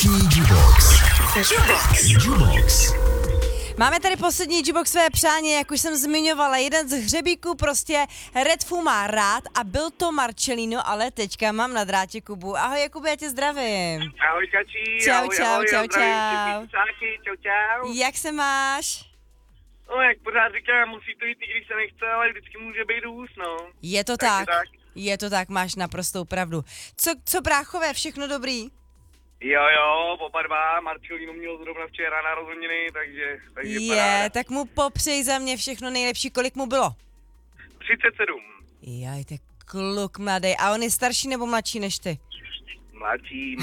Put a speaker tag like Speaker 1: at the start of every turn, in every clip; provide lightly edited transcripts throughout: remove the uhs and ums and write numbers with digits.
Speaker 1: Vánoční Jubox. Jubox.
Speaker 2: Máme tady poslední Juboxové přání, jak už jsem zmiňovala, jeden z hřebíků prostě Redfu má rád a byl to Marcelino, ale teďka mám na drátě Kubu. Ahoj Jakube, já tě zdravím.
Speaker 3: Ahoj Kačí,
Speaker 2: Čau,
Speaker 3: ahoj,
Speaker 2: čau,
Speaker 3: ahoj,
Speaker 2: čau,
Speaker 3: zdravím
Speaker 2: čau.
Speaker 3: všechny kusáky, čau.
Speaker 2: Jak se máš?
Speaker 3: No jak pořád říkám, musí to jít, i když se nechce, ale vždycky může být hůř, no.
Speaker 2: Je to
Speaker 3: Takže
Speaker 2: tak. Je to tak, máš naprostou pravdu. Co bráchové, všechno dobrý?
Speaker 3: Jo, oba dva, Marcelino měl zrovna včera narozeniny, takže paráda.
Speaker 2: Tak mu popřej za mě všechno nejlepší, kolik mu bylo?
Speaker 3: 37.
Speaker 2: Jaj, to je kluk mladý. A on je starší nebo mladší než ty?
Speaker 3: Mladší.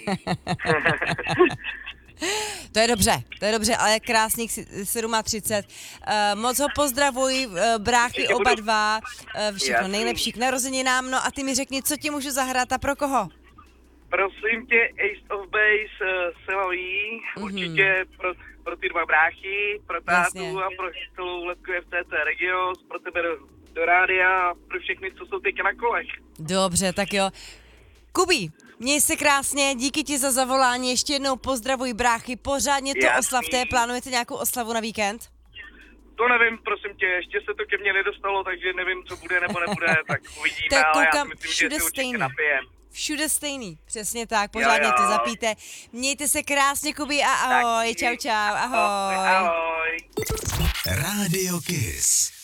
Speaker 2: To je dobře, ale krásných 37. Moc ho pozdravuj, bráchy oba dva, všechno
Speaker 3: Jasný.
Speaker 2: nejlepší k narozeninám. No a ty mi řekni, co ti můžu zahrát a pro koho?
Speaker 3: Prosím tě, Ace of Base se loví, určitě pro ty dva bráchy, pro tátu
Speaker 2: Jasně.
Speaker 3: a pro celou Letku FCC Regions, pro tebe do rádia a pro všechny, co jsou teďka na kolech.
Speaker 2: Dobře, tak jo. Kubí, měj se krásně, díky ti za zavolání, ještě jednou pozdravuj bráchy, pořádně to
Speaker 3: Jasný.
Speaker 2: oslavte, plánujete nějakou oslavu na víkend?
Speaker 3: To nevím, prosím tě, ještě se to ke mně nedostalo, takže nevím, co bude nebo nebude, tak uvidíme,
Speaker 2: Tak
Speaker 3: ale já
Speaker 2: koukám,
Speaker 3: si myslím,
Speaker 2: všude
Speaker 3: že si určitě
Speaker 2: stejný.
Speaker 3: napijem.
Speaker 2: Všude stejný, přesně tak, pořádně
Speaker 3: Jo.
Speaker 2: to zapijte. Mějte se krásně, Kubí, a ahoj,
Speaker 3: Taky.
Speaker 2: čau, ahoj.
Speaker 3: Ahoj.
Speaker 1: Rádio Kiss.